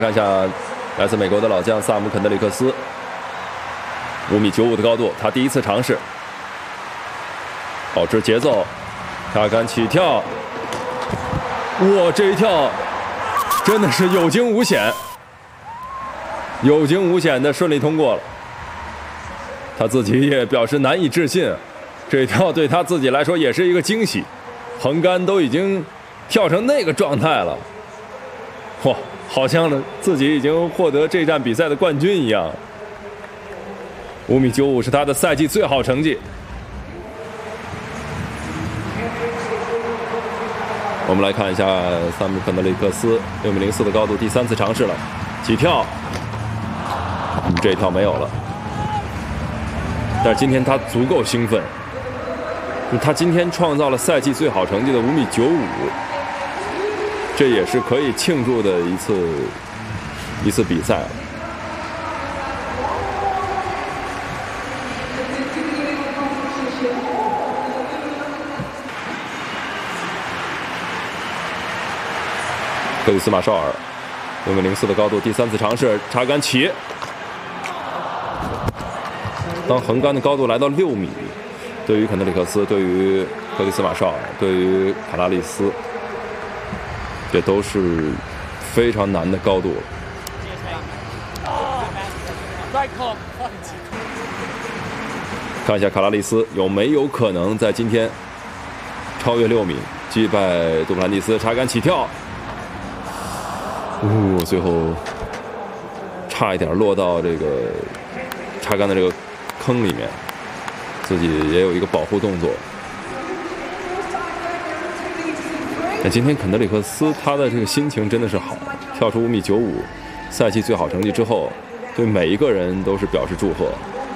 看一下来自美国的老将萨姆肯德里克斯，5.95米的高度，他第一次尝试，保持节奏，他敢起跳，哇，这一跳真的是有惊无险，有惊无险的顺利通过了。他自己也表示难以置信，这一跳对他自己来说也是一个惊喜，横杆都已经跳成那个状态了，哇！好像呢，自己已经获得这站比赛的冠军一样。5.95米是他的赛季最好成绩。我们来看一下萨姆肯德里克斯6.04米的高度，第3次尝试了，起跳，这一跳没有了。但是今天他足够兴奋，他今天创造了赛季最好成绩的5.95米。这也是可以庆祝的一次比赛了。克里斯马绍尔6.04米的高度，第3次尝试插杆起。当横杆的高度来到6米，对于肯德里克斯，对于克里斯马绍尔，对于卡拉利斯，这都是非常难的高度了。看一下卡拉利斯有没有可能在今天超越6米，击败杜普兰蒂斯，插杆起跳。最后差一点落到这个插杆的这个坑里面，自己也有一个保护动作。那今天肯德里克斯他的这个心情真的是好，跳出5.95米赛季最好成绩之后，对每一个人都是表示祝贺。